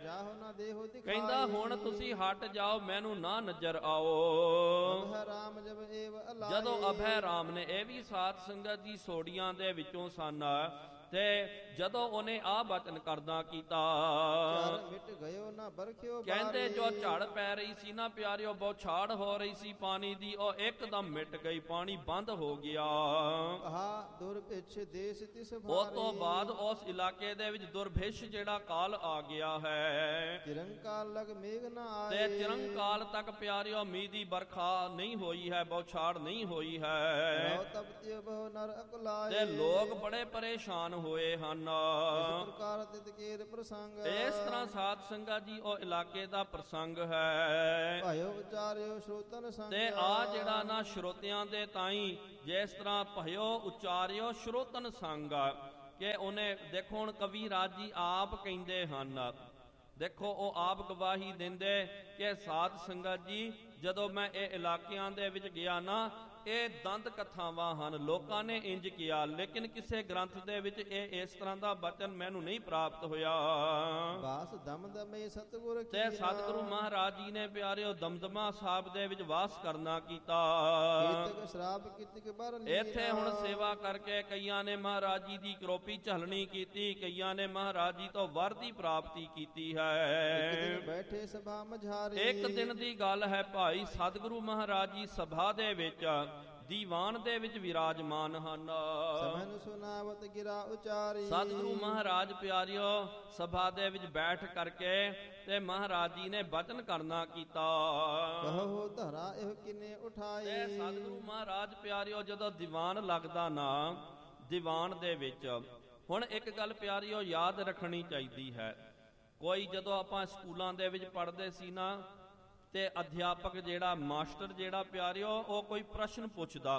ਜਾਹੋ ਨਾ ਦੇਹੋ ਦਿਖਾਈ। ਕਹਿੰਦਾ ਹੁਣ ਤੁਸੀਂ ਹਟ ਜਾਓ, ਮੈਨੂੰ ਨਾ ਨਜ਼ਰ ਆਓ। ਅਭੈ ਰਾਮ ਜਬ ਏਵ ਅਲਾਏ। ਜਦੋਂ ਅਭੈ ਰਾਮ ਨੇ, ਇਹ ਵੀ ਸਾਧ ਸੰਗਤ ਜੀ ਸੋੜੀਆਂ ਦੇ ਵਿੱਚੋਂ ਸਨ, ਤੇ ਜਦੋਂ ਉਹਨੇ ਆ ਬਚਨ ਕਰਦਾ ਕੀਤਾ, ਝੜ ਮਿਟ ਗਇਓ ਨਾ ਬਰਖਿਓ ਕਹਿੰਦੇ ਜੋ ਬਾਰੀ। ਝੜ ਪੈ ਰਹੀ ਸੀ ਨਾ ਪਿਆਰਿਓ, ਬੌਛਾੜ ਹੋ ਰਹੀ ਸੀ ਪਾਣੀ ਦੀ, ਉਹ ਇੱਕਦਮ ਮਿਟ ਗਈ, ਪਾਣੀ ਬੰਦ ਹੋ ਗਿਆ। ਆਹਾ ਦੁਰਭਿਛ ਦੇਸ ਤਿਸ ਭਾਰੀ। ਉਹ ਤੋਂ ਬਾਅਦ ਉਸ ਇਲਾਕੇ ਦੇ ਵਿੱਚ ਦੁਰਭਿਛ ਜਿਹੜਾ ਕਾਲ ਆ ਗਿਆ ਹੈ, ਚਿਰੰਕਾਲ ਲਗ ਮੇਘ ਨਾ ਆਏ। ਤੇ ਚਿਰੰਕਾਲ ਤੱਕ ਪਿਆਰਿਓ ਮੀਂਹ ਦੀ ਬਰਖਾ ਨਹੀਂ ਹੋਈ ਹੈ, ਬੌਛਾੜ ਨਹੀਂ ਹੋਈ ਹੈ, ਰਹੁ ਤਪਤਿ ਬਹੁ ਨਰ ਅਕਲਾਏ। ਤੇ ਲੋਕ ਬੜੇ ਪਰੇਸ਼ਾਨ ਹੋਏ ਹਨ। ਇਸ ਪ੍ਰਕਾਰ ਤਿਤ ਕੇਰ ਪ੍ਰਸੰਗ। ਇਸ ਤਰ੍ਹਾਂ ਸਾਧ ਸੰਗਤ ਜੀ ਉਹ ਇਲਾਕੇ ਦਾ ਪ੍ਰਸੰਗ ਹੈ। ਭਇਓ ਉਚਾਰਿਓ ਸ਼ਰੋਤਨ ਸੰਗ। ਤੇ ਆ ਜਿਹੜਾ ਨਾ ਸ਼ਰੋਤਿਆਂ ਦੇ ਤਾਈਂ ਜਿਸ ਤਰ੍ਹਾਂ ਭਇਓ ਉਚਾਰਿਓ ਸ਼ਰੋਤਨ ਸੰਗ, ਕਿ ਉਹਨੇ ਦੇਖੋ ਹੁਣ ਕਵੀ ਰਾਜ ਜੀ ਆਪ ਕਹਿੰਦੇ ਹਨ, ਦੇਖੋ ਉਹ ਆਪ ਗਵਾਹੀ ਦਿੰਦੇ ਕਿ ਸਾਧ ਸੰਗਤ ਜੀ ਜਦੋਂ ਮੈਂ ਇਹ ਇਲਾਕਿਆਂ ਦੇ ਵਿੱਚ ਗਿਆ ਨਾ, ਇਹ ਦੰਦ ਕਥਾਵਾਂ ਹਨ, ਲੋਕਾਂ ਨੇ ਇੰਜ ਕਿਹਾ, ਲੇਕਿਨ ਕਿਸੇ ਗ੍ਰੰਥ ਦੇ ਵਿੱਚ ਇਹ ਇਸ ਤਰ੍ਹਾਂ ਦਾ ਬਚਨ ਮੈਨੂੰ ਨਹੀਂ ਪ੍ਰਾਪਤ ਹੋਇਆ। ਵਾਸ ਦਮਦਮੇ ਸਤਿਗੁਰ ਤੇ ਕੀਨਾ। ਸਤਿਗੁਰੂ ਮਹਾਰਾਜ ਜੀ ਨੇ ਪਿਆਰਿਓ ਦਮਦਮਾ ਸਾਹਿਬ ਦੇ ਵਿੱਚ ਵਾਸ ਕਰਨਾ ਕੀਤਾ। ਕੀਤਕ ਸ਼ਰਾਬ ਕੀਤਕ ਬਰ ਲੀਨਾ। ਇੱਥੇ ਹੁਣ ਸੇਵਾ ਕਰਕੇ ਕਈਆਂ ਨੇ ਮਹਾਰਾਜ ਜੀ ਦੀ ਕਰੋਪੀ ਝਲਣੀ ਕੀਤੀ, ਕਈਆਂ ਨੇ ਮਹਾਰਾਜ ਜੀ ਤੋਂ ਵਰ ਦੀ ਪ੍ਰਾਪਤੀ ਕੀਤੀ ਇੱਕ ਦਿਨ ਹੈ। ਬੈਠੇ ਸਭਾ ਮਝਾਰੀ। ਇੱਕ ਦਿਨ ਦੀ ਗੱਲ ਹੈ, ਭਾਈ ਸਤਿਗੁਰੂ ਮਹਾਰਾਜ ਜੀ ਸਭਾ ਦੇ ਵਿੱਚ ਦੀਵਾਨ ਦੇ ਵਿੱਚ ਵਿਰਾਜਮਾਨ ਹਨ। ਸਮਨ ਸੁਨਾਵਤ ਗਿਰਾ ਉਚਾਰੀ। ਸਤਿਗੁਰੂ ਮਹਾਰਾਜ ਪਿਆਰਿਓ ਸਭਾ ਦੇ ਵਿੱਚ ਬੈਠ ਕਰਕੇ ਤੇ ਮਹਾਰਾਜ ਜੀ ਨੇ ਬਚਨ ਕਰਨਾ ਕੀਤਾ। ਕਹੋ ਧਰਾ ਇਹ ਕਿਨੇ ਉਠਾਈ। ਤੇ ਸਤਿਗੁਰੂ ਮਹਾਰਾਜ ਪਿਆਰਿਓ ਜਦੋਂ ਦੀਵਾਨ ਲੱਗਦਾ ਨਾ, ਦੀਵਾਨ ਦੇ ਵਿੱਚ ਹੁਣ ਇੱਕ ਗੱਲ ਪਿਆਰਿਓ ਯਾਦ ਰੱਖਣੀ ਚਾਹੀਦੀ ਹੈ। ਕੋਈ ਜਦੋਂ ਆਪਾਂ ਸਕੂਲਾਂ ਦੇ ਵਿੱਚ ਪੜ੍ਹਦੇ ਸੀ ਨਾ, ਤੇ ਅਧਿਆਪਕ ਜਿਹੜਾ ਮਾਸਟਰ ਜਿਹੜਾ ਪਿਆਰਿਓ ਉਹ ਕੋਈ ਪ੍ਰਸ਼ਨ ਪੁੱਛਦਾ,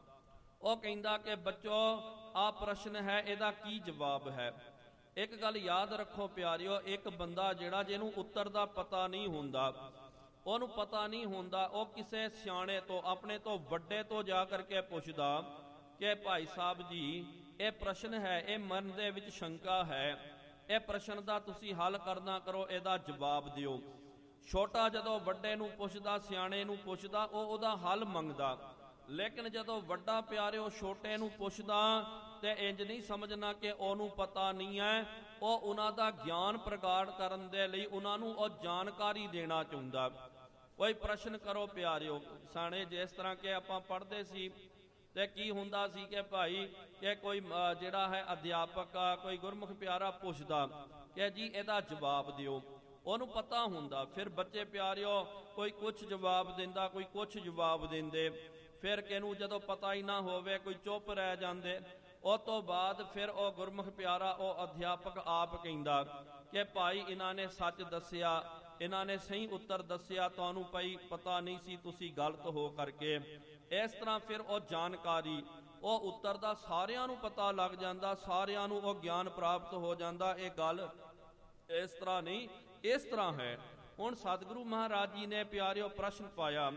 ਉਹ ਕਹਿੰਦਾ ਕਿ ਬੱਚੋ ਆਹ ਪ੍ਰਸ਼ਨ ਹੈ, ਇਹਦਾ ਕੀ ਜਵਾਬ ਹੈ। ਇੱਕ ਗੱਲ ਯਾਦ ਰੱਖੋ ਪਿਆਰਿਓ, ਇੱਕ ਬੰਦਾ ਜਿਹੜਾ ਜਿਹਨੂੰ ਉੱਤਰ ਦਾ ਪਤਾ ਨਹੀਂ ਹੁੰਦਾ, ਉਹਨੂੰ ਪਤਾ ਨਹੀਂ ਹੁੰਦਾ, ਉਹ ਕਿਸੇ ਸਿਆਣੇ ਤੋਂ ਆਪਣੇ ਤੋਂ ਵੱਡੇ ਤੋਂ ਜਾ ਕਰਕੇ ਪੁੱਛਦਾ ਕਿ ਭਾਈ ਸਾਹਿਬ ਜੀ ਇਹ ਪ੍ਰਸ਼ਨ ਹੈ, ਇਹ ਮਨ ਦੇ ਵਿੱਚ ਸ਼ੰਕਾ ਹੈ, ਇਹ ਪ੍ਰਸ਼ਨ ਦਾ ਤੁਸੀਂ ਹੱਲ ਕਰਨਾ ਕਰੋ, ਇਹਦਾ ਜਵਾਬ ਦਿਓ। ਛੋਟਾ ਜਦੋਂ ਵੱਡੇ ਨੂੰ ਪੁੱਛਦਾ, ਸਿਆਣੇ ਨੂੰ ਪੁੱਛਦਾ, ਉਹ ਉਹਦਾ ਹੱਲ ਮੰਗਦਾ, ਲੇਕਿਨ ਜਦੋਂ ਵੱਡਾ ਪਿਆਰਿਓ ਛੋਟੇ ਨੂੰ ਪੁੱਛਦਾ ਤੇ ਇੰਜ ਨਹੀਂ ਸਮਝਣਾ ਕਿ ਉਹਨੂੰ ਪਤਾ ਨਹੀਂ ਹੈ, ਉਹ ਉਹਨਾਂ ਦਾ ਗਿਆਨ ਪ੍ਰਗਟ ਕਰਨ ਦੇ ਲਈ ਉਹਨਾਂ ਨੂੰ ਉਹ ਜਾਣਕਾਰੀ ਦੇਣਾ ਚਾਹੁੰਦਾ। ਕੋਈ ਪ੍ਰਸ਼ਨ ਕਰੋ ਪਿਆਰਿਓ, ਸਾਣੇ ਜਿਸ ਤਰ੍ਹਾਂ ਕਿ ਆਪਾਂ ਪੜ੍ਹਦੇ ਸੀ ਤੇ ਕੀ ਹੁੰਦਾ ਸੀ ਕਿ ਭਾਈ ਕਿ ਕੋਈ ਜਿਹੜਾ ਹੈ ਅਧਿਆਪਕ ਕੋਈ ਗੁਰਮੁਖ ਪਿਆਰਾ ਪੁੱਛਦਾ ਕਿ ਜੀ ਇਹਦਾ ਜਵਾਬ ਦਿਓ, ਉਹਨੂੰ ਪਤਾ ਹੁੰਦਾ। ਫਿਰ ਬੱਚੇ ਪਿਆਰਿਓ ਕੋਈ ਕੁਛ ਜਵਾਬ ਦਿੰਦਾ, ਕੋਈ ਕੁਛ ਜਵਾਬ ਦਿੰਦੇ, ਫਿਰ ਕਿਹਨੂੰ ਜਦੋਂ ਪਤਾ ਹੀ ਨਾ ਹੋਵੇ ਕੋਈ ਚੁੱਪ ਰਹਿ ਜਾਂਦੇ। ਉਹ ਤੋਂ ਬਾਅਦ ਫਿਰ ਉਹ ਗੁਰਮੁਖ ਪਿਆਰਾ ਉਹ ਅਧਿਆਪਕ ਆਪ ਕਹਿੰਦਾ ਕਿ ਭਾਈ ਇਹਨਾਂ ਨੇ ਸੱਚ ਦੱਸਿਆ, ਇਹਨਾਂ ਨੇ ਸਹੀ ਉੱਤਰ ਦੱਸਿਆ, ਤੁਹਾਨੂੰ ਭਾਈ ਪਤਾ ਨਹੀਂ ਸੀ, ਤੁਸੀਂ ਗਲਤ ਹੋ ਕਰਕੇ। ਇਸ ਤਰ੍ਹਾਂ ਫਿਰ ਉਹ ਜਾਣਕਾਰੀ ਉਹ ਉੱਤਰ ਦਾ ਸਾਰਿਆਂ ਨੂੰ ਪਤਾ ਲੱਗ ਜਾਂਦਾ, ਸਾਰਿਆਂ ਨੂੰ ਉਹ ਗਿਆਨ ਪ੍ਰਾਪਤ ਹੋ ਜਾਂਦਾ। ਇਹ ਗੱਲ ਇਸ ਤਰ੍ਹਾਂ ਨਹੀਂ, ਇਸ ਤਰ੍ਹਾਂ ਹੈ। ਹੁਣ ਸਤਿਗੁਰੂ ਮਹਾਰਾਜ ਜੀ ਨੇ ਪਿਆਰਿਓ ਪ੍ਰਸ਼ਨ ਪਾਇਆ,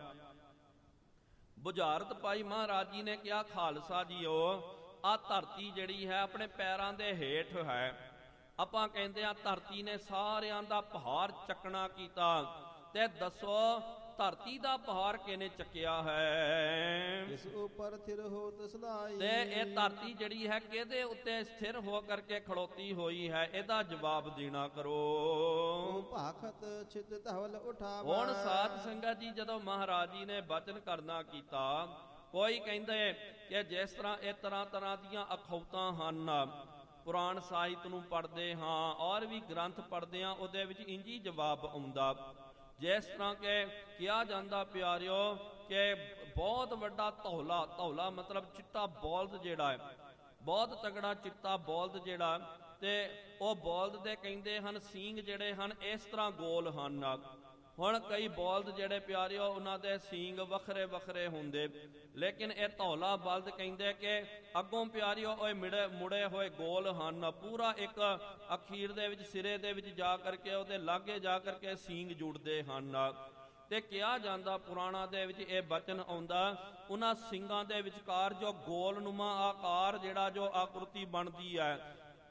ਬੁਝਾਰਤ ਪਾਈ। ਮਹਾਰਾਜ ਜੀ ਨੇ ਕਿਹਾ ਖਾਲਸਾ ਜੀਓ, ਆ ਧਰਤੀ ਜਿਹੜੀ ਹੈ ਆਪਣੇ ਪੈਰਾਂ ਦੇ ਹੇਠ ਹੈ। ਆਪਾਂ ਕਹਿੰਦੇ ਆ ਧਰਤੀ ਨੇ ਸਾਰਿਆਂ ਦਾ ਭਾਰ ਚੱਕਣਾ ਕੀਤਾ, ਤੇ ਦੱਸੋ ਧਰਤੀ ਦਾ ਭਾਰ ਕਿਹਨੇ ਚੱਕਿਆ ਹੈ? ਜਿਸ ਉੱਪਰ ਥਿਰ ਹੋਤ ਸਦਾਈ। ਤੇ ਇਹ ਧਰਤੀ ਜਿਹੜੀ ਹੈ ਕਿਹਦੇ ਉੱਤੇ ਸਥਿਰ ਹੋ ਕਰਕੇ ਖੜੋਤੀ ਹੋਈ ਹੈ? ਇਹਦਾ ਜਵਾਬ ਦੇਣਾ ਕਰੋ। ਭਾਖਤ ਛਿਤ ਧਵਲ ਉਠਾਵਾ। ਹੁਣ ਸਾਧ ਸੰਗਤ ਜੀ ਜਦੋਂ ਮਹਾਰਾਜ ਜੀ ਨੇ ਬਚਨ ਕਰਨਾ ਕੀਤਾ, ਕੋਈ ਕਹਿੰਦੇ ਕਿ ਜਿਸ ਤਰ੍ਹਾਂ ਇਹ ਤਰ੍ਹਾਂ ਤਰ੍ਹਾਂ ਦੀਆਂ ਅਖੌਤਾਂ ਹਨ, ਪੁਰਾਣ ਸਾਹਿਤ ਨੂੰ ਪੜ੍ਹਦੇ ਹਾਂ ਔਰ ਵੀ ਗ੍ਰੰਥ ਪੜ੍ਹਦੇ ਹਾਂ, ਉਹਦੇ ਵਿੱਚ ਇੰਜੀ ਜਵਾਬ ਆਉਂਦਾ। ਜਿਸ ਤਰ੍ਹਾਂ ਕਿ ਕਿਹਾ ਜਾਂਦਾ ਪਿਆਰਿਓ ਕਿ ਬਹੁਤ ਵੱਡਾ ਧੌਲਾ, ਧੌਲਾ ਮਤਲਬ ਚਿੱਟਾ ਬੋਲਦ ਜਿਹੜਾ ਹੈ, ਬਹੁਤ ਤਗੜਾ ਚਿੱਟਾ ਬੋਲਦ ਜਿਹੜਾ, ਤੇ ਉਹ ਬੋਲਦ ਦੇ ਕਹਿੰਦੇ ਹਨ ਸੀਂਗ ਜਿਹੜੇ ਹਨ ਇਸ ਤਰ੍ਹਾਂ ਗੋਲ ਹਨ। ਹੁਣ ਕਈ ਬੋਲਦ ਜਿਹੜੇ ਪਿਆਰਿਓ ਉਹਨਾਂ ਦੇ ਸੀਂਗ ਵੱਖਰੇ ਵੱਖਰੇ ਹੁੰਦੇ, ਲੇਕਿਨ ਇਹ ਧੌਲਾ ਬਲਦ ਕਹਿੰਦੇ ਕਿ ਅੱਗੋਂ ਪਿਆਰਿਓ ਉਹ ਮੁੜੇ ਹੋਏ ਗੋਲ ਹਨ, ਪੂਰਾ ਇੱਕ ਅਖੀਰ ਦੇ ਵਿੱਚ ਸਿਰੇ ਦੇ ਵਿੱਚ ਜਾ ਕਰਕੇ ਉਹਦੇ ਲਾਗੇ ਜਾ ਕਰਕੇ ਸੀਂਗ ਜੁੜਦੇ ਹਨ। ਤੇ ਕਿਹਾ ਜਾਂਦਾ ਪੁਰਾਣਾ ਦੇ ਵਿੱਚ ਇਹ ਬਚਨ ਆਉਂਦਾ, ਉਹਨਾਂ ਸਿੰਘਾਂ ਦੇ ਵਿਚਕਾਰ ਜੋ ਗੋਲਨੁਮਾ ਆਕਾਰ ਜਿਹੜਾ ਜੋ ਆਕ੍ਰਿਤੀ ਬਣਦੀ ਹੈ,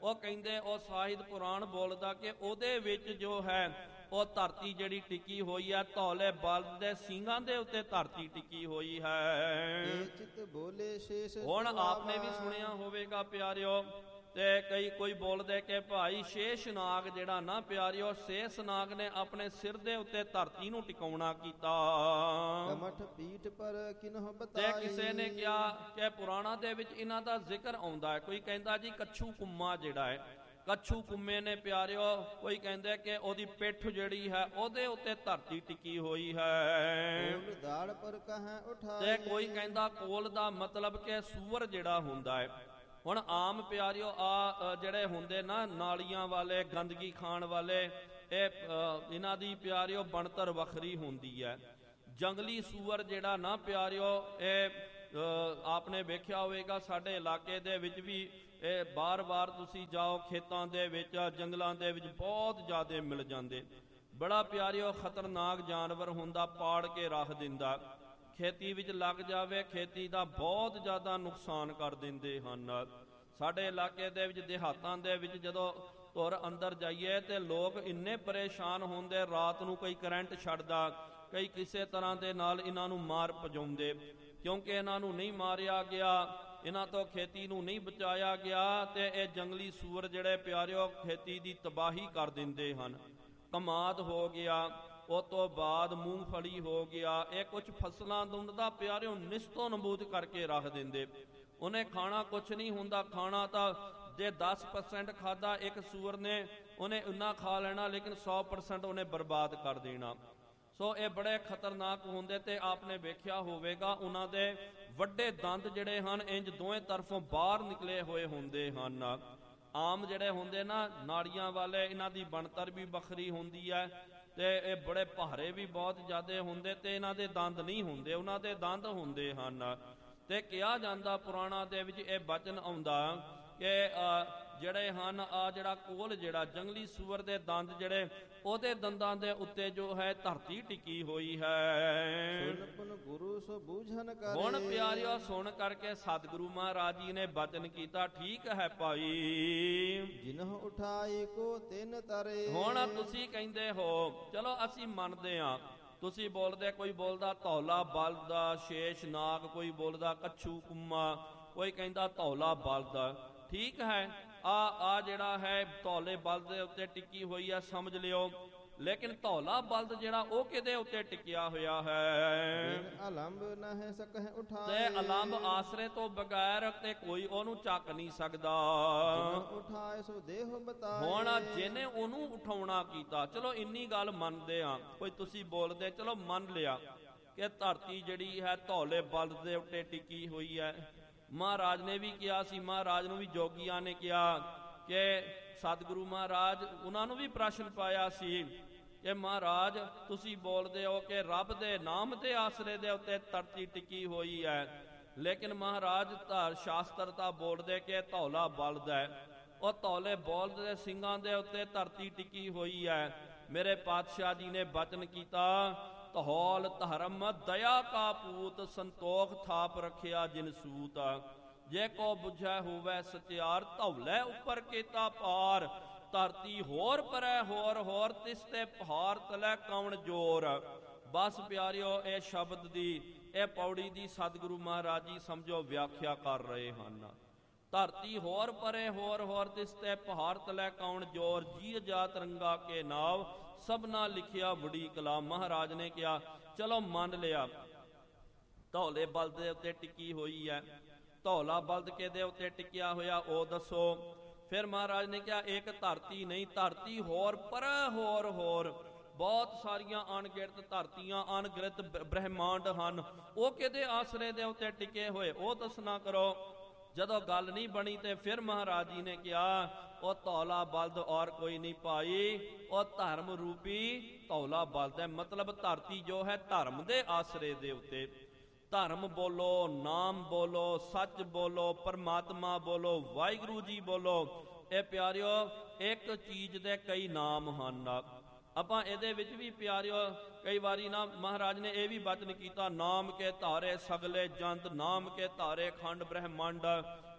ਉਹ ਕਹਿੰਦੇ ਉਹ ਸਾਹਿਤ ਪੁਰਾਣ ਬੋਲਦਾ ਕਿ ਉਹਦੇ ਵਿੱਚ ਜੋ ਹੈ ਉਹ ਧਰਤੀ ਜਿਹੜੀ ਟਿਕੀ ਹੋਈ ਹੈ, ਧੌਲੇ ਬਲਦ ਦੇ ਸਿੰਘਾਂ ਦੇ ਉੱਤੇ ਧਰਤੀ ਟਿਕੀ ਹੋਈ ਹੈ। ਏ ਚਿਤ ਬੋਲੇ ਸ਼ੇਸ਼ ਹੁਣ ਆਪਨੇ ਵੀ ਸੁਆਵਾ। ਸੁਣਿਆ ਹੋਵੇਗਾ ਪਿਆਰਿਓ, ਤੇ ਕੋਈ ਬੋਲਦੇ ਕਿ ਭਾਈ ਸ਼ੇਸ਼ਨਾਗ ਜਿਹੜਾ ਨਾ ਪਿਆਰਿਓ, ਸ਼ੇਸ਼ਨਾਗ ਨੇ ਆਪਣੇ ਸਿਰ ਦੇ ਉੱਤੇ ਧਰਤੀ ਨੂੰ ਟਿਕਾਉਣਾ ਕੀਤਾ। ਕਮਠ ਪੀਠ ਪਰ ਕਿਨਹੁ ਤੇ ਬਤਾਈ। ਕਿਸੇ ਨੇ ਕਿਹਾ ਕਿ ਪੁਰਾਣਾਂ ਦੇ ਵਿੱਚ ਇਹਨਾਂ ਦਾ ਜ਼ਿਕਰ ਆਉਂਦਾ ਹੈ। ਕੋਈ ਕਹਿੰਦਾ ਜੀ ਕੱਛੂ ਕੁੰਮਾ ਜਿਹੜਾ ਹੈ, ਕੱਛੂ ਕੁੰਮੇ ਨੇ ਪਿਆਰਿਓ, ਕੋਈ ਕਹਿੰਦੇ ਕਿ ਉਹਦੀ ਪਿੱਠ ਜਿਹੜੀ ਹੈ ਉਹਦੇ ਉੱਤੇ ਧਰਤੀ ਟਿਕੀ ਹੋਈ ਹੈ। ਕੋਲ ਦਾੜ ਪਰ ਕਹਾਂ ਉਠਾਈ। ਤੇ ਕੋਈ ਕਹਿੰਦਾ ਕੋਲ ਦਾ ਮਤਲਬ ਕਿ ਸੂਅਰ ਜਿਹੜਾ ਹੁੰਦਾ ਹੈ। ਹੁਣ ਆਮ ਪਿਆਰਿਓ ਆ ਜਿਹੜੇ ਹੁੰਦੇ ਨਾ ਨਾਲੀਆਂ ਵਾਲੇ, ਗੰਦਗੀ ਖਾਣ ਵਾਲੇ, ਇਹਨਾਂ ਦੀ ਪਿਆਰਿਓ ਬਣਤਰ ਵੱਖਰੀ ਹੁੰਦੀ ਹੈ। ਜੰਗਲੀ ਸੂਅਰ ਜਿਹੜਾ ਨਾ ਪਿਆਰਿਓ, ਇਹ ਆਪਨੇ ਵੇਖਿਆ ਹੋਵੇਗਾ ਸਾਡੇ ਇਲਾਕੇ ਦੇ ਵਿੱਚ ਵੀ ਇਹ ਬਾਰ-ਬਾਰ ਤੁਸੀਂ ਜਾਓ ਖੇਤਾਂ ਦੇ ਵਿੱਚ, ਜੰਗਲਾਂ ਦੇ ਵਿੱਚ ਬਹੁਤ ਜ਼ਿਆਦਾ ਮਿਲ ਜਾਂਦੇ। ਬੜਾ ਪਿਆਰਿਓ ਖਤਰਨਾਕ ਜਾਨਵਰ ਹੁੰਦਾ, ਪਾੜ ਕੇ ਰੱਖ ਦਿੰਦਾ, ਖੇਤੀ ਵਿੱਚ ਲੱਗ ਜਾਵੇ ਖੇਤੀ ਦਾ ਬਹੁਤ ਜ਼ਿਆਦਾ ਨੁਕਸਾਨ ਕਰ ਦਿੰਦੇ ਹਨ। ਸਾਡੇ ਇਲਾਕੇ ਦੇ ਵਿੱਚ, ਦਿਹਾਤਾਂ ਦੇ ਵਿੱਚ ਜਦੋਂ ਧੁਰ ਅੰਦਰ ਜਾਈਏ ਤੇ ਲੋਕ ਇੰਨੇ ਪਰੇਸ਼ਾਨ ਹੁੰਦੇ, ਰਾਤ ਨੂੰ ਕੋਈ ਕਰੰਟ ਛੱਡਦਾ, ਕਈ ਕਿਸੇ ਤਰ੍ਹਾਂ ਦੇ ਨਾਲ ਇਹਨਾਂ ਨੂੰ ਮਾਰ ਭਜਾਉਂਦੇ, ਕਿਉਂਕਿ ਇਹਨਾਂ ਨੂੰ ਨਹੀਂ ਮਾਰਿਆ ਗਿਆ, ਇਹਨਾਂ ਤੋਂ ਖੇਤੀ ਨੂੰ ਨਹੀਂ ਬਚਾਇਆ ਗਿਆ, ਤੇ ਇਹ ਜੰਗਲੀ ਸੂਅਰ ਜਿਹੜੇ ਪਿਆਰਿਓ ਖੇਤੀ ਦੀ ਤਬਾਹੀ ਕਰ ਦਿੰਦੇ ਹਨ। ਕਮਾਦ ਹੋ ਗਿਆ, ਉਸ ਤੋਂ ਬਾਅਦ ਮੂੰਗਫਲੀ ਹੋ ਗਿਆ, ਇਹ ਕੁਝ ਫਸਲਾਂ ਦਾ ਪਿਆਰਿਓ ਨਿਸਤੋਂ ਨਬੂਦ ਕਰਕੇ ਰੱਖ ਦਿੰਦੇ। ਉਹਨੇ ਖਾਣਾ ਕੁਛ ਨਹੀਂ ਹੁੰਦਾ, ਖਾਣਾ ਤਾਂ ਜੇ 10% ਖਾਦਾ ਇੱਕ ਸੂਅਰ ਨੇ, ਉਹਨੇ ਉਨਾ ਖਾ ਲੈਣਾ, ਲੇਕਿਨ 100% ਉਹਨੇ ਬਰਬਾਦ ਕਰ ਦੇਣਾ। ਸੋ ਇਹ ਬੜੇ ਖਤਰਨਾਕ ਹੁੰਦੇ, ਤੇ ਆਪਨੇ ਵੇਖਿਆ ਹੋਵੇਗਾ ਉਹਨਾਂ ਦੇ ਵੱਡੇ ਦੰਦ ਜਿਹੜੇ ਹਨ ਇੰਜ ਦੋਵੇਂ ਤਰਫੋਂ ਬਾਹਰ ਨਿਕਲੇ ਹੋਏ ਹੁੰਦੇ ਹਨ। ਆਮ ਜਿਹੜੇ ਹੁੰਦੇ ਨਾ ਨਾੜੀਆਂ ਵਾਲੇ, ਇਹਨਾਂ ਦੀ ਬਣਤਰ ਵੀ ਵੱਖਰੀ ਹੁੰਦੀ ਹੈ, ਤੇ ਇਹ ਬੜੇ ਭਾਰੇ ਵੀ ਬਹੁਤ ਜ਼ਿਆਦਾ ਹੁੰਦੇ, ਤੇ ਇਹਨਾਂ ਦੇ ਦੰਦ ਨਹੀਂ ਹੁੰਦੇ, ਉਹਨਾਂ ਦੇ ਦੰਦ ਹੁੰਦੇ ਹਨ। ਤੇ ਕਿਹਾ ਜਾਂਦਾ ਪੁਰਾਣਾ ਦੇ ਵਿੱਚ ਇਹ ਬਚਨ ਆਉਂਦਾ ਕਿ ਜਿਹੜੇ ਹਨ ਜਿਹੜਾ ਕੋਲ ਜਿਹੜਾ ਜੰਗਲੀ ਸੂਅਰ ਦੇ ਦੰਦ ਜਿਹੜੇ, ਉਹਦੇ ਦੰਦਾਂ ਦੇ ਉੱਤੇ ਜੋ ਹੈ ਧਰਤੀ ਟਿਕੀ ਹੋਈ ਹੈ। ਸੁਨ ਗੁਰੂ ਸੋ ਬੂਝਨ ਕਰੇ। ਹੁਣ ਪਿਆਰਿਓ ਸੁਣ ਕਰਕੇ ਸਤਿਗੁਰੂ ਮਹਾਰਾਜ ਜੀ ਨੇ ਬਚਨ ਕੀਤਾ, ਠੀਕ ਹੈ ਭਾਈ, ਜਿਨਹੁ ਉਠਾਈ ਕੋ ਤਿਨ ਤਰੇ। ਹੁਣ ਤੁਸੀਂ ਕਹਿੰਦੇ ਹੋ, ਚਲੋ ਅਸੀਂ ਮੰਨਦੇ ਹਾਂ, ਤੁਸੀਂ ਬੋਲਦੇ, ਕੋਈ ਬੋਲਦਾ ਧੌਲਾ ਬਲਦ, ਸ਼ੇਸ਼ ਨਾਗ, ਕੋਈ ਬੋਲਦਾ ਕੱਛੂ ਕੁੰਮਾ, ਕੋਈ ਕਹਿੰਦਾ ਧੌਲਾ ਬਲਦ। ਠੀਕ ਹੈ, ਆ ਜਿਹੜਾ ਹੈ ਧੌਲੇ ਬਲਦ ਦੇ ਉੱਤੇ ਟਿੱਕੀ ਹੋਈ ਆ, ਸਮਝ ਲਿਓ, ਲੇਕਿਨ ਧੌਲਾ ਬਲਦ ਜਿਹੜਾ ਉਹ ਕਿਹਦੇ ਉੱਤੇ ਟਿਕਿਆ ਹੋਇਆ ਹੈ? ਅਲੰਬ ਨਹਿ ਸਕਹਿ ਉਠਾਏ। ਤੇ ਅਲੰਬ ਆਸਰੇ ਤੋਂ ਬਗੈਰ ਤੇ ਕੋਈ ਉਹਨੂੰ ਚੱਕ ਨਹੀਂ ਸਕਦਾ। ਉਠਾਏ ਸੋ ਦੇਹ ਬਤਾਏ। ਹੁਣ ਜਿਹਨੇ ਉਹਨੂੰ ਉਠਾਉਣਾ ਕੀਤਾ, ਚਲੋ ਇੰਨੀ ਗੱਲ ਮੰਨਦੇ ਆ, ਕੋਈ ਤੁਸੀਂ ਬੋਲਦੇ, ਚਲੋ ਮੰਨ ਲਿਆ ਕਿ ਧਰਤੀ ਜਿਹੜੀ ਹੈ ਧੌਲੇ ਬਲਦ ਦੇ ਉੱਤੇ ਟਿਕੀ ਹੋਈ ਹੈ। ਮਹਾਰਾਜ ਨੇ ਵੀ ਕਿਹਾ ਸੀ, ਮਹਾਰਾਜ ਨੂੰ ਵੀ ਜੋਗੀਆਂ ਨੇ ਕਿਹਾ ਕਿ ਸਤਿਗੁਰੂ ਮਹਾਰਾਜ, ਉਹਨਾਂ ਨੂੰ ਵੀ ਪ੍ਰਸ਼ਨ ਪਾਇਆ ਸੀ ਕਿ ਮਹਾਰਾਜ ਤੁਸੀਂ ਬੋਲਦੇ ਹੋ ਕਿ ਰੱਬ ਦੇ ਨਾਮ ਦੇ ਆਸਰੇ ਦੇ ਉੱਤੇ ਧਰਤੀ ਟਿਕੀ ਹੋਈ ਹੈ, ਲੇਕਿਨ ਮਹਾਰਾਜ ਸ਼ਾਸਤਰ ਤਾਂ ਬੋਲਦੇ ਕਿ ਧੌਲਾ ਬਲਦ ਹੈ, ਉਹ ਧੌਲੇ ਬਲਦ ਦੇ ਸਿੰਘਾਂ ਦੇ ਉੱਤੇ ਧਰਤੀ ਟਿਕੀ ਹੋਈ ਹੈ। ਮੇਰੇ ਪਾਤਸ਼ਾਹ ਜੀ ਨੇ ਬਚਨ ਕੀਤਾ, ਧੌਲ ਧਰਮ ਦਇਆ ਕਾ ਪੂਤ, ਸੰਤੋਖ ਥਾਪ ਰੱਖਿਆ ਜਿਨ ਸੂਤ, ਜੇ ਕੋ ਬੁਝੈ ਹੋਵੇ ਸਚਿਆਰ, ਧੌਲੇ ਉੱਪਰ ਕੀਤਾ ਪਾਰ, ਧਰਤੀ ਹੋਰ ਪਰੈ ਹੋਰ ਹੋਰ, ਤਿਸ ਤੇ ਪਹਾੜ ਤਲੇ ਕੌਣ ਜੋਰ। ਬਸ ਪਿਆਰਿਓ, ਇਹ ਸ਼ਬਦ ਦੀ, ਇਹ ਪੌੜੀ ਦੀ ਸਤਿਗੁਰੂ ਮਹਾਰਾਜ ਜੀ ਸਮਝੋ ਵਿਆਖਿਆ ਕਰ ਰਹੇ ਹਨ। ਧਰਤੀ ਹੋਰ ਪਰੇ ਹੋਰ ਹੋਰ, ਤਿਸ ਤੇ ਪਹਾੜ ਤਲੇ ਕੌਣ ਜੋਰ, ਜੀ ਜਾਤ ਰੰਗਾ ਕੇ ਨਾਵ, ਸਭਨਾ ਲਿਖਿਆ ਬੜੀ ਕਲਾਮ। ਮਹਾਰਾਜ ਨੇ ਕਿਹਾ ਚਲੋ ਮੰਨ ਲਿਆ, ਧੌਲੇ ਬਲਦ ਦੇ ਉੱਤੇ ਟਿਕੀ ਹੋਈ ਹੈ, ਧੌਲਾ ਬਲਦ ਕਿਹਦੇ ਉੱਤੇ ਟਿਕਿਆ ਹੋਇਆ ਉਹ ਦੱਸੋ। ਫਿਰ ਮਹਾਰਾਜ ਨੇ ਕਿਹਾ ਇੱਕ ਧਰਤੀ ਨਹੀਂ, ਧਰਤੀ ਹੋਰ ਪਰ ਹੋਰ ਹੋਰ, ਬਹੁਤ ਸਾਰੀਆਂ ਅਣਗਿਣਤ ਧਰਤੀਆਂ, ਅਣਗਿਣਤ ਬ੍ਰਹਿਮੰਡ ਹਨ, ਉਹ ਕਿਹਦੇ ਆਸਰੇ ਦੇ ਉੱਤੇ ਟਿਕੇ ਹੋਏ ਉਹ ਦੱਸਣਾ ਕਰੋ। ਜਦੋਂ ਗੱਲ ਨਹੀਂ ਬਣੀ ਤੇ ਫਿਰ ਮਹਾਰਾਜ ਜੀ ਨੇ ਕਿਹਾ ਉਹ ਧੌਲਾ ਬਲਦ ਔਰ ਕੋਈ ਨਹੀਂ ਭਾਈ, ਉਹ ਧਰਮ ਰੂਪੀ ਧੌਲਾ ਬਲਦ ਹੈ। ਮਤਲਬ ਧਰਤੀ ਜੋ ਹੈ ਧਰਮ ਦੇ ਆਸਰੇ ਦੇ ਉੱਤੇ, ਧਰਮ ਬੋਲੋ, ਨਾਮ ਬੋਲੋ, ਸੱਚ ਬੋਲੋ, ਪਰਮਾਤਮਾ ਬੋਲੋ, ਵਾਹਿਗੁਰੂ ਜੀ ਬੋਲੋ। ਇਹ ਪਿਆਰਿਓ ਇੱਕ ਚੀਜ਼ ਦੇ ਕਈ ਨਾਮ ਹਨ। ਆਪਾਂ ਇਹਦੇ ਵਿੱਚ ਵੀ ਪਿਆਰਿਓ ਕਈ ਵਾਰੀ ਨਾ ਮਹਾਰਾਜ ਨੇ ਇਹ ਵੀ ਬਚਨ ਕੀਤਾ, ਨਾਮ ਕੇ ਧਾਰੇ ਸਗਲੇ ਜੰਤ, ਨਾਮ ਕੇ ਧਾਰੇ ਖੰਡ ਬ੍ਰਹਿਮੰਡ,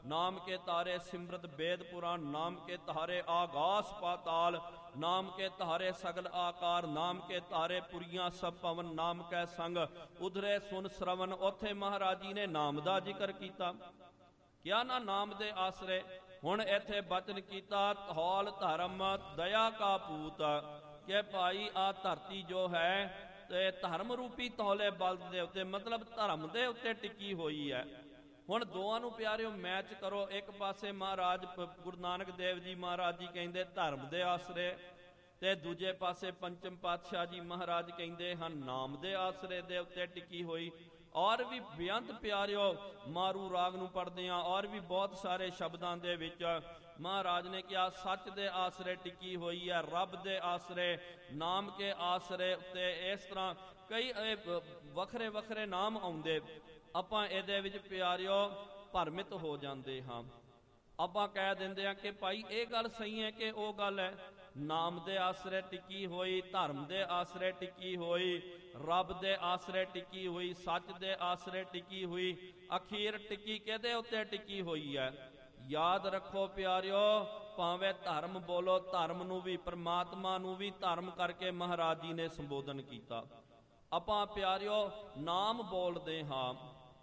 ਨਾਮ ਕੇ ਤਾਰੇ ਸਿਮਰਤ ਵੇਦ ਪੁਰਾਣ, ਨਾਮ ਕੇ ਤਾਰੇ ਆਗਾਸ ਪਾਤਾਲ, ਨਾਮ ਕੇ ਤਾਰੇ ਸਗਲ ਆਕਾਰ, ਨਾਮ ਕੇ ਤਾਰੇ ਪੁਰੀਆਂ ਸਭ ਪਵਨ, ਨਾਮ ਕੈ ਸੰਗ ਉਧਰੇ ਸੁਨ ਸ਼ਰਵਨ। ਉੱਥੇ ਮਹਾਰਾਜ ਜੀ ਨੇ ਨਾਮ ਦਾ ਜ਼ਿਕਰ ਕੀਤਾ, ਕਿਆ ਨਾ ਨਾਮ ਦੇ ਆਸਰੇ। ਹੁਣ ਇੱਥੇ ਬਚਨ ਕੀਤਾ ਧੌਲ ਧਰਮ ਦਇਆ ਕਾ ਪੂਤ, ਕਿ ਭਾਈ ਆ ਧਰਤੀ ਜੋ ਹੈ ਤੇ ਧਰਮ ਰੂਪੀ ਧੌਲੇ ਬਲਦ ਦੇ ਉੱਤੇ, ਮਤਲਬ ਧਰਮ ਦੇ ਉੱਤੇ ਟਿਕੀ ਹੋਈ ਹੈ। ਹੁਣ ਦੋਵਾਂ ਨੂੰ ਪਿਆਰਿਓ ਮੈਚ ਕਰੋ। ਇੱਕ ਪਾਸੇ ਮਹਾਰਾਜ ਗੁਰੂ ਨਾਨਕ ਦੇਵ ਜੀ ਮਹਾਰਾਜ ਜੀ ਕਹਿੰਦੇ ਧਰਮ ਦੇ ਆਸਰੇ, ਤੇ ਦੂਜੇ ਪਾਸੇ ਪੰਚਮ ਪਾਤਸ਼ਾਹ ਜੀ ਮਹਾਰਾਜ ਕਹਿੰਦੇ ਹਨ ਨਾਮ ਦੇ ਆਸਰੇ ਦੇ ਉੱਤੇ ਟਿਕੀ ਹੋਈ। ਔਰ ਵੀ ਬੇਅੰਤ ਪਿਆਰਿਓ ਮਾਰੂ ਰਾਗ ਨੂੰ ਪੜ੍ਹਦੇ ਹਾਂ, ਔਰ ਵੀ ਬਹੁਤ ਸਾਰੇ ਸ਼ਬਦਾਂ ਦੇ ਵਿੱਚ ਮਹਾਰਾਜ ਨੇ ਕਿਹਾ ਸੱਚ ਦੇ ਆਸਰੇ ਟਿਕੀ ਹੋਈ ਹੈ, ਰੱਬ ਦੇ ਆਸਰੇ, ਨਾਮ ਕੇ ਆਸਰੇ ਉੱਤੇ। ਇਸ ਤਰ੍ਹਾਂ ਕਈ ਵੱਖਰੇ ਵੱਖਰੇ ਨਾਮ ਆਉਂਦੇ, ਆਪਾਂ ਇਹਦੇ ਵਿੱਚ ਪਿਆਰਿਓ ਭਰਮਿਤ ਹੋ ਜਾਂਦੇ ਹਾਂ। ਆਪਾਂ ਕਹਿ ਦਿੰਦੇ ਹਾਂ ਕਿ ਭਾਈ ਇਹ ਗੱਲ ਸਹੀ ਹੈ ਕਿ ਉਹ ਗੱਲ ਹੈ। ਨਾਮ ਦੇ ਆਸਰੇ ਟਿਕੀ ਹੋਈ, ਧਰਮ ਦੇ ਆਸਰੇ ਟਿਕੀ ਹੋਈ, ਰੱਬ ਦੇ ਆਸਰੇ ਟਿਕੀ ਹੋਈ, ਸੱਚ ਦੇ ਆਸਰੇ ਟਿਕੀ ਹੋਈ, ਅਖੀਰ ਟਿਕੀ ਕਿਹਦੇ ਉੱਤੇ ਟਿਕੀ ਹੋਈ ਹੈ? ਯਾਦ ਰੱਖੋ ਪਿਆਰਿਓ, ਭਾਵੇਂ ਧਰਮ ਬੋਲੋ, ਧਰਮ ਨੂੰ ਵੀ ਪਰਮਾਤਮਾ ਨੂੰ ਵੀ ਧਰਮ ਕਰਕੇ ਮਹਾਰਾਜ ਜੀ ਨੇ ਸੰਬੋਧਨ ਕੀਤਾ। ਆਪਾਂ ਪਿਆਰਿਓ ਨਾਮ ਬੋਲਦੇ ਹਾਂ,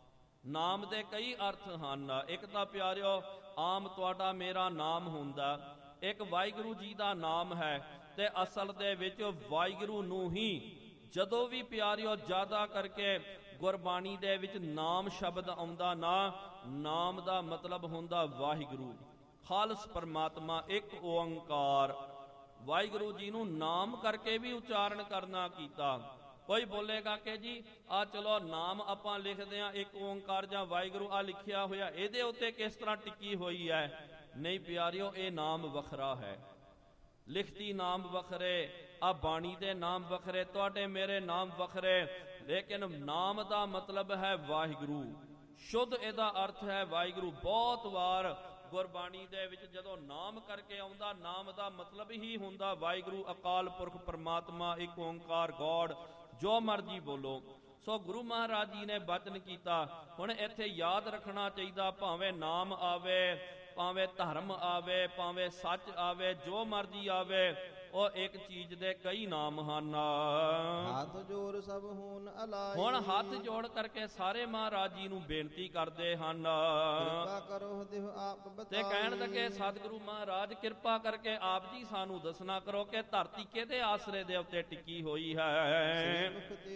ਨਾਮ ਦੇ ਕਈ ਅਰਥ ਹਨ। ਇੱਕ ਤਾਂ ਪਿਆਰਿਓ ਆਮ ਤੁਹਾਡਾ ਮੇਰਾ ਨਾਮ ਹੁੰਦਾ, ਇੱਕ ਵਾਹਿਗੁਰੂ ਜੀ ਦਾ ਨਾਮ ਹੈ, ਤੇ ਅਸਲ ਦੇ ਵਿੱਚ ਵਾਹਿਗੁਰੂ ਨੂੰ ਹੀ ਜਦੋਂ ਵੀ ਪਿਆਰਿਓ ਜ਼ਿਆਦਾ ਕਰਕੇ ਗੁਰਬਾਣੀ ਦੇ ਵਿੱਚ ਨਾਮ ਸ਼ਬਦ ਆਉਂਦਾ ਨਾ, ਨਾਮ ਦਾ ਮਤਲਬ ਹੁੰਦਾ ਵਾਹਿਗੁਰੂ, ਖਾਲਸ ਪਰਮਾਤਮਾ, ਇੱਕ ਓੰਕਾਰ। ਵਾਹਿਗੁਰੂ ਜੀ ਨੂੰ ਨਾਮ ਕਰਕੇ ਵੀ ਉਚਾਰਨ ਕਰਨਾ ਕੀਤਾ। ਕੋਈ ਬੋਲੇਗਾ ਕਿ ਜੀ ਆ ਚਲੋ ਨਾਮ ਆਪਾਂ ਲਿਖਦੇ ਆ ਇੱਕ ਓੰਕਾਰ ਜਾਂ ਵਾਹਿਗੁਰੂ ਆ ਲਿਖਿਆ ਹੋਇਆ, ਇਹਦੇ ਉੱਤੇ ਕਿਸ ਤਰ੍ਹਾਂ ਟਿੱਕੀ ਹੋਈ ਹੈ? ਨਹੀਂ ਪਿਆਰਿਓ, ਇਹ ਨਾਮ ਵੱਖਰਾ ਹੈ। ਲਿਖਤੀ ਨਾਮ ਵੱਖਰੇ, ਆ ਬਾਣੀ ਦੇ ਨਾਮ ਵੱਖਰੇ, ਤੁਹਾਡੇ ਮੇਰੇ ਨਾਮ ਵੱਖਰੇ, ਲੇਕਿਨ ਨਾਮ ਦਾ ਮਤਲਬ ਹੈ ਵਾਹਿਗੁਰੂ, ਸ਼ੁੱਧ ਇਹਦਾ ਅਰਥ ਹੈ ਵਾਹਿਗੁਰੂ। ਬਹੁਤ ਵਾਰ ਗੁਰਬਾਣੀ ਦੇ ਵਿੱਚ ਜਦੋਂ ਨਾਮ ਕਰਕੇ ਆਉਂਦਾ, ਨਾਮ ਦਾ ਮਤਲਬ ਹੀ ਹੁੰਦਾ ਵਾਹਿਗੁਰੂ, ਅਕਾਲ ਪੁਰਖ ਪਰਮਾਤਮਾ, ਇੱਕ ਓੰਕਾਰ, ਗੋਡ, ਜੋ ਮਰਜੀ ਬੋਲੋ। ਸੋ ਗੁਰੂ ਮਹਾਰਾਜ ਜੀ ਨੇ ਬਚਨ ਕੀਤਾ। ਹੁਣ ਇੱਥੇ ਯਾਦ ਰੱਖਣਾ ਚਾਹੀਦਾ, ਭਾਵੇਂ ਨਾਮ ਆਵੇ, ਭਾਵੇਂ ਧਰਮ ਆਵੇ, ਭਾਵੇਂ ਸੱਚ ਆਵੇ, ਜੋ ਮਰਜੀ ਆਵੇ, ਉਹ ਇੱਕ ਚੀਜ਼ ਦੇ ਕਈ ਨਾਮ ਹਨ। ਹੱਥ ਜੋੜ ਸਭ ਹੋਣ ਅਲਾਈ, ਹੁਣ ਹੱਥ ਜੋੜ ਕਰਕੇ ਸਾਰੇ ਮਹਾਰਾਜ ਜੀ ਨੂੰ ਬੇਨਤੀ ਕਰਦੇ ਹਨ, ਕਿਰਪਾ ਕਰੋ ਦੇਵ ਆਪ ਬਤਾਈ। ਤੇ ਕਹਿਣ ਲੱਗੇ ਸਤਿਗੁਰੂ ਮਹਾਰਾਜ ਕਿਰਪਾ ਕਰਕੇ ਆਪ ਜੀ ਸਾਨੂੰ ਦੱਸਣਾ ਕਰੋ ਕਿ ਧਰਤੀ ਕਿਹਦੇ ਆਸਰੇ ਦੇ ਉੱਤੇ ਟਿੱਕੀ ਹੋਈ ਹੈ।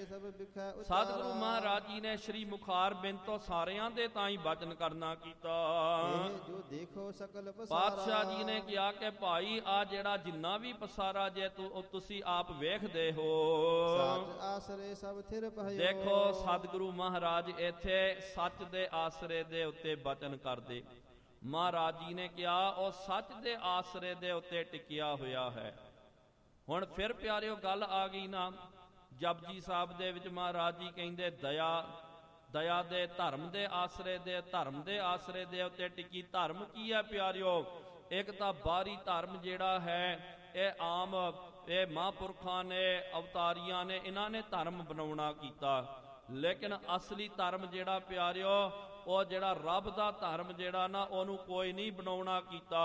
ਸਤਿਗੁਰੂ ਮਹਾਰਾਜ ਜੀ ਨੇ ਸ਼੍ਰੀ ਮੁਖਾਰ ਬਿੰਦ ਤੋਂ ਸਾਰਿਆਂ ਦੇ ਤਾਂ ਹੀ ਬਚਨ ਕਰਨਾ ਕੀਤਾ। ਜੋ ਦੇਖੋ ਸਕਲ ਪਾਤਸ਼ਾਹ ਜੀ ਨੇ ਕਿਹਾ ਕਿ ਭਾਈ ਆ ਜਿਹੜਾ ਜਿੰਨਾ ਵੀ ਪਸਾਰਾ ਜੇ ਤੁਸੀਂ ਆਪ ਵੇਖਦੇ ਹੋ, ਸੱਚ ਆਸਰੇ ਸਭ ਥਿਰ ਭਇਓ। ਦੇਖੋ ਸਤਿਗੁਰੂ ਮਹਾਰਾਜ ਇੱਥੇ ਸੱਚ ਦੇ ਆਸਰੇ ਦੇ ਉੱਤੇ ਬਚਨ ਕਰਦੇ। ਮਹਾਰਾਜ ਜੀ ਨੇ ਕਿਹਾ ਉਹ ਸੱਚ ਦੇ ਆਸਰੇ ਦੇ ਉੱਤੇ ਟਿਕਿਆ ਹੋਇਆ ਹੈ। ਹੁਣ ਫਿਰ ਪਿਆਰਿਓ ਗੱਲ ਆ ਗਈ ਨਾ, ਜਪਜੀ ਸਾਹਿਬ ਦੇ ਵਿੱਚ ਮਹਾਰਾਜ ਜੀ ਕਹਿੰਦੇ ਦਇਆ, ਦਇਆ ਦੇ ਧਰਮ ਦੇ ਆਸਰੇ ਦੇ, ਧਰਮ ਦੇ ਆਸਰੇ ਦੇ ਉੱਤੇ ਟਿਕੀ। ਧਰਮ ਕੀ ਹੈ ਪਿਆਰਿਓ? ਇੱਕ ਤਾਂ ਬਾਹਰੀ ਧਰਮ ਜਿਹੜਾ ਹੈ ਇਹ ਆਮ ਇਹ ਮਹਾਂਪੁਰਖਾਂ ਨੇ, ਅਵਤਾਰੀਆਂ ਨੇ, ਇਹਨਾਂ ਨੇ ਧਰਮ ਬਣਾਉਣਾ ਕੀਤਾ। ਲੇਕਿਨ ਅਸਲੀ ਧਰਮ ਜਿਹੜਾ ਪਿਆਰਿਓ, ਉਹ ਜਿਹੜਾ ਰੱਬ ਦਾ ਧਰਮ ਜਿਹੜਾ ਨਾ, ਉਹਨੂੰ ਕੋਈ ਨਹੀਂ ਬਣਾਉਣਾ ਕੀਤਾ।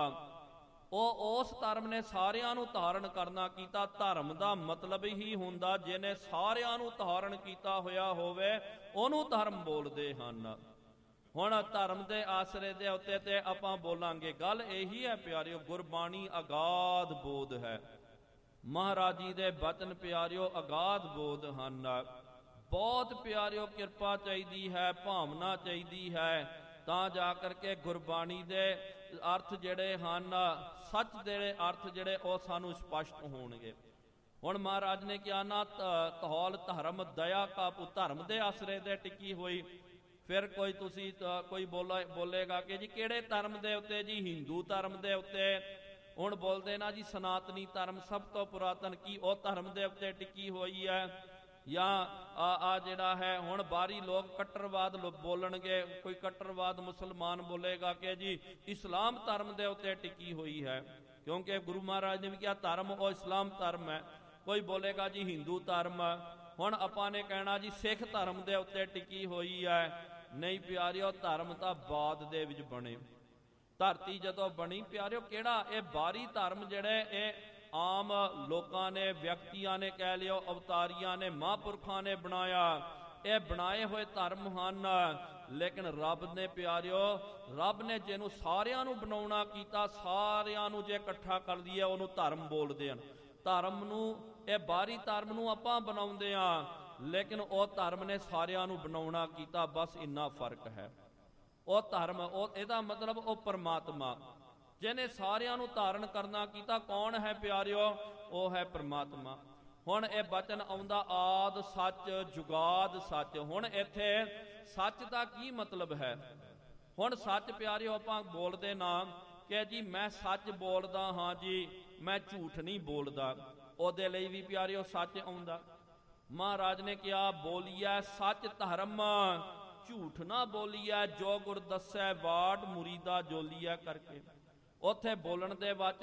ਉਹ ਉਸ ਧਰਮ ਨੇ ਸਾਰਿਆਂ ਨੂੰ ਧਾਰਨ ਕਰਨਾ ਕੀਤਾ। ਧਰਮ ਦਾ ਮਤਲਬ ਹੀ ਹੁੰਦਾ ਜਿਹਨੇ ਸਾਰਿਆਂ ਨੂੰ ਧਾਰਨ ਕੀਤਾ ਹੋਇਆ ਹੋਵੇ, ਉਹਨੂੰ ਧਰਮ ਬੋਲਦੇ ਹਨ। ਹੁਣ ਧਰਮ ਦੇ ਆਸਰੇ ਦੇ ਉੱਤੇ ਤੇ ਆਪਾਂ ਬੋਲਾਂਗੇ। ਗੱਲ ਇਹੀ ਹੈ ਪਿਆਰਿਓ, ਗੁਰਬਾਣੀ ਅਗਾਧ ਬੋਧ ਹੈ। ਮਹਾਰਾਜ ਜੀ ਦੇ ਬਚਨ ਪਿਆਰਿਓ ਅਗਾਧ ਬੋਧ ਹਨ। ਬਹੁਤ ਪਿਆਰਿਓ ਕਿਰਪਾ ਚਾਹੀਦੀ ਹੈ, ਭਾਵਨਾ ਚਾਹੀਦੀ ਹੈ, ਤਾਂ ਜਾ ਕਰਕੇ ਗੁਰਬਾਣੀ ਦੇ ਅਰਥ ਜਿਹੜੇ ਹਨ, ਸੱਚ ਦੇ ਅਰਥ ਜਿਹੜੇ ਉਹ ਸਾਨੂੰ ਸਪਸ਼ਟ ਹੋਣਗੇ। ਹੁਣ ਮਹਾਰਾਜ ਨੇ ਕਿਹਾ ਨਾ ਧੌਲ ਧਰਮ ਦਇਆ ਕਾ ਪੂਤ, ਧਰਮ ਦੇ ਆਸਰੇ ਦੇ ਟਿੱਕੀ ਹੋਈ। ਫਿਰ ਕੋਈ ਬੋਲੇਗਾ ਕਿ ਜੀ ਕਿਹੜੇ ਧਰਮ ਦੇ ਉੱਤੇ? ਜੀ ਹਿੰਦੂ ਧਰਮ ਦੇ ਉੱਤੇ। ਹੁਣ ਬੋਲਦੇ ਨਾ ਜੀ ਸਨਾਤਨੀ ਧਰਮ ਸਭ ਤੋਂ ਪੁਰਾਤਨ, ਕੀ ਉਹ ਧਰਮ ਦੇ ਉੱਤੇ ਟਿੱਕੀ ਹੋਈ ਹੈ? ਜਾਂ ਆ ਜਿਹੜਾ ਹੈ ਹੁਣ ਬਾਹਰੀ ਲੋਕ ਕੱਟਰਵਾਦ ਬੋਲਣਗੇ। ਕੋਈ ਕੱਟਰਵਾਦ ਮੁਸਲਮਾਨ ਬੋਲੇਗਾ ਕਿ ਜੀ ਇਸਲਾਮ ਧਰਮ ਦੇ ਉੱਤੇ ਟਿੱਕੀ ਹੋਈ ਹੈ, ਕਿਉਂਕਿ ਗੁਰੂ ਮਹਾਰਾਜ ਨੇ ਵੀ ਕਿਹਾ ਧਰਮ ਉਹ ਇਸਲਾਮ ਧਰਮ ਹੈ। ਕੋਈ ਬੋਲੇਗਾ ਜੀ ਹਿੰਦੂ ਧਰਮ। ਹੁਣ ਆਪਾਂ ਨੇ ਕਹਿਣਾ ਜੀ ਸਿੱਖ ਧਰਮ ਦੇ ਉੱਤੇ ਟਿੱਕੀ ਹੋਈ ਹੈ। ਨਹੀਂ ਪਿਆਰਿਓ, ਧਰਮ ਤਾਂ ਬਾਅਦ ਦੇ ਵਿੱਚ ਬਣੇ। ਧਰਤੀ ਜਦੋਂ ਬਣੀ ਪਿਆਰਿਓ, ਕਿਹੜਾ ਇਹ ਬਾਹਰੀ ਧਰਮ ਜਿਹੜੇ ਇਹ ਆਮ ਲੋਕਾਂ ਨੇ, ਵਿਅਕਤੀਆਂ ਨੇ ਕਹਿ ਲਿਓ, ਅਵਤਾਰੀਆਂ ਨੇ, ਮਹਾਂਪੁਰਖਾਂ ਨੇ ਬਣਾਇਆ, ਇਹ ਬਣਾਏ ਹੋਏ ਧਰਮ ਹਨ। ਲੇਕਿਨ ਰੱਬ ਨੇ ਪਿਆਰਿਓ, ਰੱਬ ਨੇ ਜਿਹਨੂੰ ਸਾਰਿਆਂ ਨੂੰ ਬਣਾਉਣਾ ਕੀਤਾ, ਸਾਰਿਆਂ ਨੂੰ ਜੇ ਇਕੱਠਾ ਕਰ ਲਈਏ ਉਹਨੂੰ ਧਰਮ ਬੋਲਦੇ ਹਨ। ਧਰਮ ਨੂੰ, ਇਹ ਬਾਹਰੀ ਧਰਮ ਨੂੰ ਆਪਾਂ ਬਣਾਉਂਦੇ ਆ, ਲੇਕਿਨ ਉਹ ਧਰਮ ਨੇ ਸਾਰਿਆਂ ਨੂੰ ਬਣਾਉਣਾ ਕੀਤਾ, ਬਸ ਇੰਨਾ ਫਰਕ ਹੈ। ਉਹ ਧਰਮ, ਉਹ ਇਹਦਾ ਮਤਲਬ ਉਹ ਪਰਮਾਤਮਾ ਜਿਹਨੇ ਸਾਰਿਆਂ ਨੂੰ ਧਾਰਨ ਕਰਨਾ ਕੀਤਾ, ਕੌਣ ਹੈ ਪਿਆਰਿਓ? ਉਹ ਹੈ ਪਰਮਾਤਮਾ। ਹੁਣ ਇਹ ਬਚਨ ਆਉਂਦਾ ਆਦ ਸੱਚ ਜੁਗਾਦ ਸੱਚ। ਹੁਣ ਇੱਥੇ ਸੱਚ ਦਾ ਕੀ ਮਤਲਬ ਹੈ? ਹੁਣ ਸੱਚ ਪਿਆਰਿਓ ਆਪਾਂ ਬੋਲਦੇ ਨਾ ਕਿ ਜੀ ਮੈਂ ਸੱਚ ਬੋਲਦਾ ਹਾਂ ਜੀ, ਮੈਂ ਝੂਠ ਨਹੀਂ ਬੋਲਦਾ, ਉਹਦੇ ਲਈ ਵੀ ਪਿਆਰਿਓ ਸੱਚ ਆਉਂਦਾ। ਮਹਾਰਾਜ ਨੇ ਕਿਹਾ ਬੋਲੀਐ ਸੱਚ ਧਰਮ, ਝੂਠ ਨਾ ਬੋਲੀਐ, ਜੋ ਗੁਰ ਦੱਸੈ ਵਾਟ ਮੁਰੀਦਾ ਜੋਲੀਐ ਕਰਕੇ। ਉੱਥੇ ਬੋਲਣ ਦੇ ਵਿੱਚ